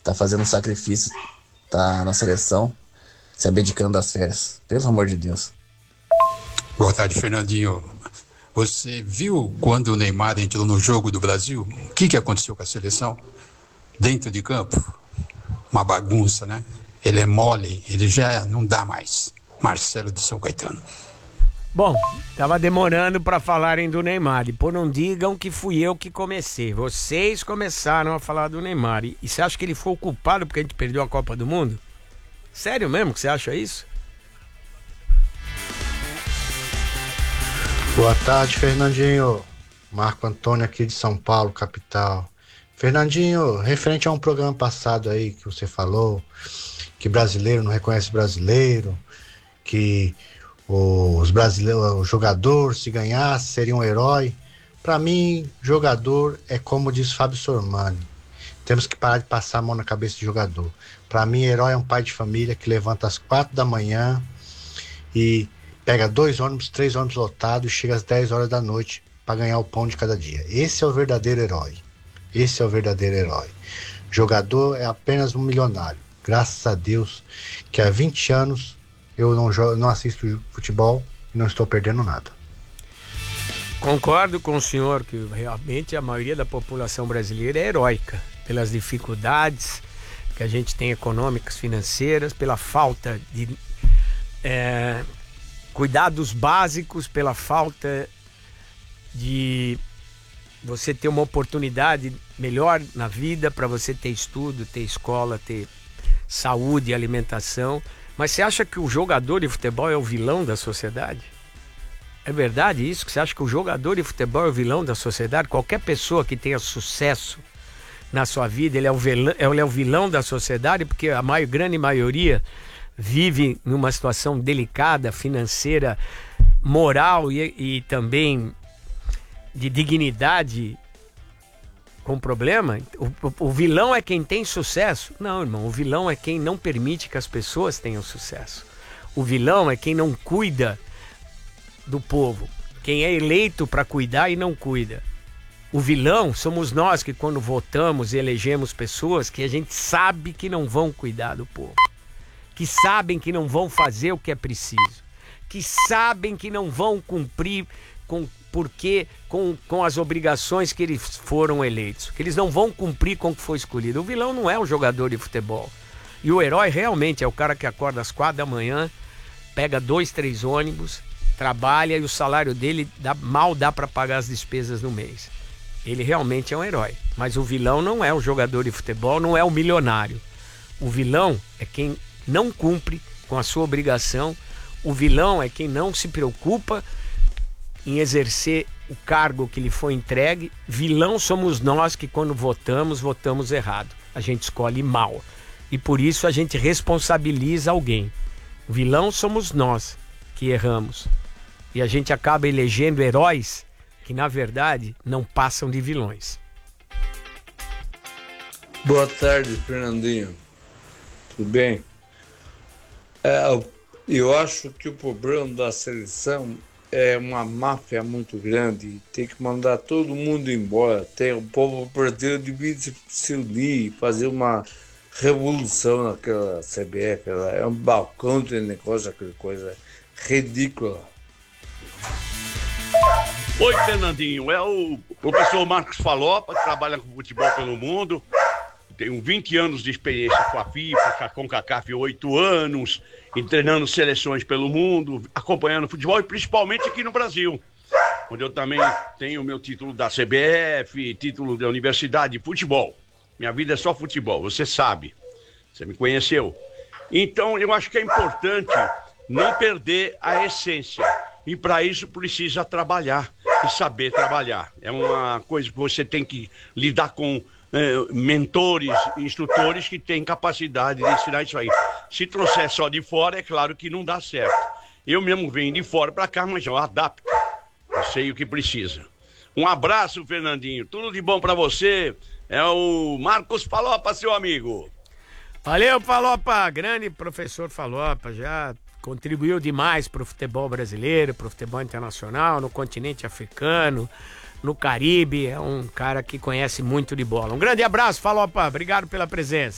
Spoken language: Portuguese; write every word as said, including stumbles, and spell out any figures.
tá fazendo um sacrifício, tá na seleção, se abdicando das férias. Pelo amor de Deus. Boa tarde, Fernandinho. Você viu quando o Neymar entrou no jogo do Brasil? O que, que aconteceu com a seleção? Dentro de campo? Uma bagunça, né? Ele é mole, ele já não dá mais. Marcelo de São Caetano. Bom, tava demorando pra falarem do Neymar. Depois não digam que fui eu que comecei. Vocês começaram a falar do Neymar. E, e você acha que ele foi o culpado porque a gente perdeu a Copa do Mundo? Sério mesmo que você acha isso? Boa tarde, Fernandinho. Marco Antônio aqui de São Paulo, capital. Fernandinho, referente a um programa passado aí que você falou, que brasileiro não reconhece brasileiro, que os brasileiros, o jogador, se ganhasse, seria um herói. Para mim, jogador é como diz Fábio Sormani. Temos que parar de passar a mão na cabeça de jogador. Para mim, herói é um pai de família que levanta às quatro da manhã e pega dois ônibus, três ônibus lotados e chega às dez horas da noite para ganhar o pão de cada dia. Esse é o verdadeiro herói. Esse é o verdadeiro herói. Jogador é apenas um milionário. Graças a Deus que há vinte anos eu não, jogo, não assisto futebol e não estou perdendo nada. Concordo com o senhor que realmente a maioria da população brasileira é heróica pelas dificuldades que a gente tem econômicas, financeiras, pela falta de é, cuidados básicos, pela falta de você ter uma oportunidade melhor na vida para você ter estudo, ter escola, ter saúde e alimentação. Mas você acha que o jogador de futebol é o vilão da sociedade? É verdade isso? Que você acha que o jogador de futebol é o vilão da sociedade? Qualquer pessoa que tenha sucesso na sua vida, ele é o vilão, ele é o vilão da sociedade, porque a maior, grande maioria vive numa situação delicada, financeira, moral e, e também de dignidade com problema. O, o, o vilão é quem tem sucesso? Não, irmão, o vilão é quem não permite que as pessoas tenham sucesso. O vilão é quem não cuida do povo, quem é eleito para cuidar e não cuida. O vilão somos nós que quando votamos e elegemos pessoas que a gente sabe que não vão cuidar do povo, que sabem que não vão fazer o que é preciso, que sabem que não vão cumprir com porque com, com as obrigações que eles foram eleitos, que eles não vão cumprir com o que foi escolhido. O vilão não é o jogador de futebol. E o herói realmente é o cara que acorda às quatro da manhã, pega dois, três ônibus, trabalha e o salário dele dá, mal dá para pagar as despesas no mês. Ele realmente é um herói. Mas o vilão não é o jogador de futebol, não é o milionário. O vilão é quem não cumpre com a sua obrigação. O vilão é quem não se preocupa em exercer o cargo que lhe foi entregue. Vilão somos nós que quando votamos, votamos errado. A gente escolhe mal. E por isso a gente responsabiliza alguém. O vilão somos nós que erramos. E a gente acaba elegendo heróis que na verdade não passam de vilões. Boa tarde, Fernandinho. Tudo bem? É, eu acho que o problema da seleção é uma máfia muito grande. Tem que mandar todo mundo embora. Tem, o povo brasileiro devia se unir, fazer uma revolução naquela C B F. Ela é um balcão de negócio, aquela coisa ridícula. Oi, Fernandinho, é o professor Marcos Falopa, que trabalha com futebol pelo mundo. Tenho vinte anos de experiência com a FIFA, com a CONCACAF, oito anos, e treinando seleções pelo mundo, acompanhando futebol e principalmente aqui no Brasil, onde eu também tenho meu título da C B F, título da Universidade de Futebol. Minha vida é só futebol, você sabe, você me conheceu. Então eu acho que é importante não perder a essência. E para isso precisa trabalhar e saber trabalhar. É uma coisa que você tem que lidar com é, mentores, instrutores que têm capacidade de ensinar isso aí. Se trouxer só de fora, é claro que não dá certo. Eu mesmo venho de fora para cá, mas eu adapto. Eu sei o que precisa. Um abraço, Fernandinho. Tudo de bom para você. É o Marcos Falopa, seu amigo. Valeu, Falopa. Grande professor Falopa. Já contribuiu demais para o futebol brasileiro, para o futebol internacional, no continente africano, no Caribe. É um cara que conhece muito de bola. Um grande abraço, Falopa. Obrigado pela presença.